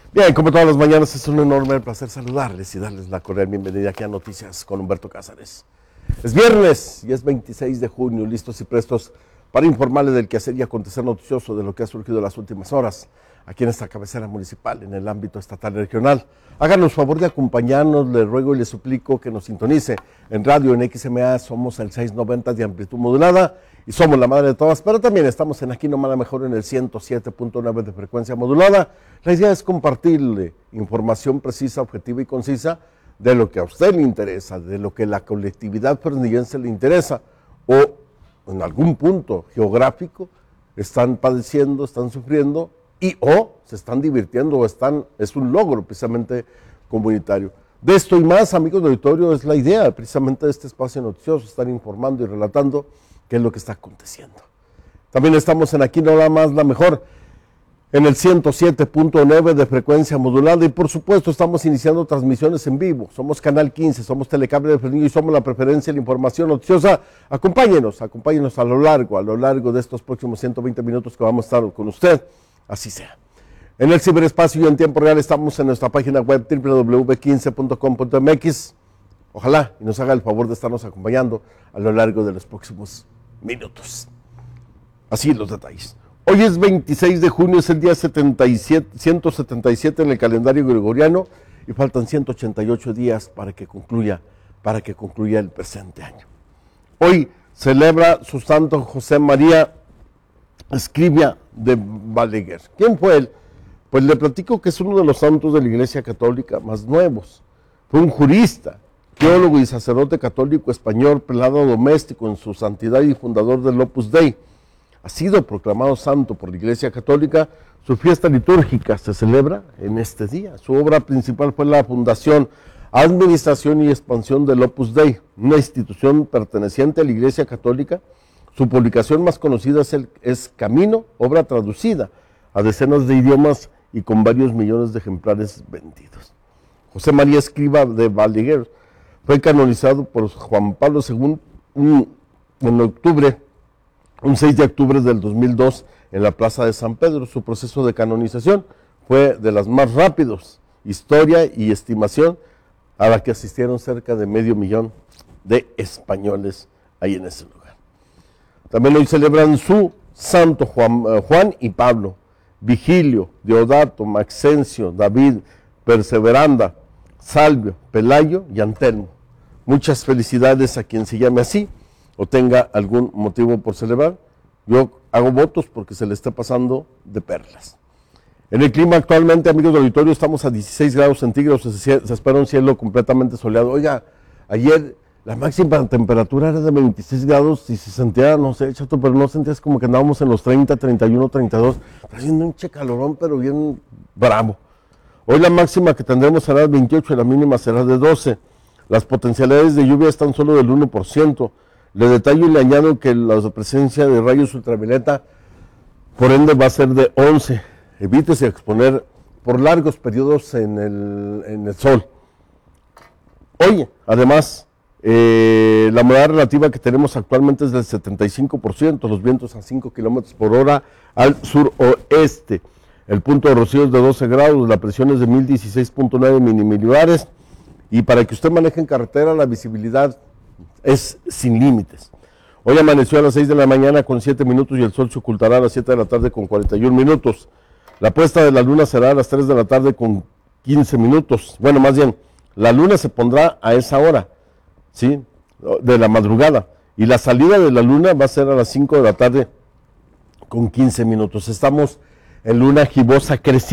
Bien, como todas las mañanas, es un enorme placer saludarles y darles la cordial bienvenida aquí a Noticias con Humberto Cázares. Es viernes y es 26 de junio, listos y prestos para informarles del quehacer y acontecer noticioso de lo que ha surgido en las últimas horas aquí en esta cabecera municipal, en el ámbito estatal y regional. Háganos favor de acompañarnos, le ruego y le suplico que nos sintonice en radio, en XMA, somos el 690 de amplitud modulada y somos la madre de todas, pero también estamos en Aquí No Mala Mejor en el 107.9 de frecuencia modulada. La idea es compartirle información precisa, objetiva y concisa de lo que a usted le interesa, de lo que la colectividad fresnillense le interesa, o en algún punto geográfico están padeciendo, están sufriendo, y o se están divirtiendo, o es un logro precisamente comunitario. De esto y más, amigos de auditorio, es la idea precisamente de este espacio noticioso, estar informando y relatando qué es lo que está aconteciendo. También estamos en Aquí No La Más La Mejor, en el 107.9 de frecuencia modulada, y por supuesto estamos iniciando transmisiones en vivo. Somos Canal 15, somos Telecable de Fresnillo y somos la preferencia de la información noticiosa. Acompáñenos a lo largo de estos próximos 120 minutos que vamos a estar con usted. Así sea. En el ciberespacio y en tiempo real estamos en nuestra página web www.15.com.mx. Ojalá y nos haga el favor de estarnos acompañando a lo largo de los próximos minutos. Así los detalles. Hoy es 26 de junio, es el día 177 en el calendario gregoriano y faltan 188 días para que concluya el presente año. Hoy celebra su santo José María Escrivia de Balaguer. ¿Quién fue él? Pues le platico que es uno de los santos de la Iglesia Católica más nuevos. Fue un jurista, teólogo y sacerdote católico español, prelado doméstico en su santidad y fundador del Opus Dei. Ha sido proclamado santo por la Iglesia Católica. Su fiesta litúrgica se celebra en este día. Su obra principal fue la fundación, administración y expansión del Opus Dei, una institución perteneciente a la Iglesia Católica. Su publicación más conocida es Camino, obra traducida a decenas de idiomas y con varios millones de ejemplares vendidos. José María Escrivia de Balaguer fue canonizado por Juan Pablo II un 6 de octubre del 2002 en la Plaza de San Pedro. Su proceso de canonización fue de las más rápidos, historia y estimación a la que asistieron cerca de 500,000 de españoles ahí en ese lugar. También hoy celebran su santo Juan y Pablo, Vigilio, Deodato, Maxencio, David, Perseveranda, Salvio, Pelayo y Antelmo. Muchas felicidades a quien se llame así o tenga algún motivo por celebrar. Yo hago votos porque se le esté pasando de perlas. En el clima actualmente, amigos del auditorio, estamos a 16 grados centígrados, se espera un cielo completamente soleado. Oiga, ayer la máxima temperatura era de 26 grados y se sentía, no sé, chato, pero no sentías como que andábamos en los 30, 31, 32. Está haciendo un calorón, pero bien bravo. Hoy la máxima que tendremos será de 28 y la mínima será de 12. Las potencialidades de lluvia están solo del 1%. Le detallo y le añado que la presencia de rayos ultravioleta, por ende, va a ser de 11. Evítese exponer por largos periodos en el sol. Hoy, además, la humedad relativa que tenemos actualmente es del 75%, los vientos a 5 kilómetros por hora al suroeste. El punto de rocío es de 12 grados, la presión es de 1016.9 milimilibares y para que usted maneje en carretera la visibilidad es sin límites. Hoy amaneció a las 6 de la mañana con 7 minutos y el sol se ocultará a las 7 de la tarde con 41 minutos. La puesta de la luna será a las 3 de la tarde con 15 minutos. Bueno, más bien, la luna se pondrá a esa hora, ¿sí?, de la madrugada. Y la salida de la luna va a ser a las 5 de la tarde con 15 minutos. Estamos en luna gibosa creciente.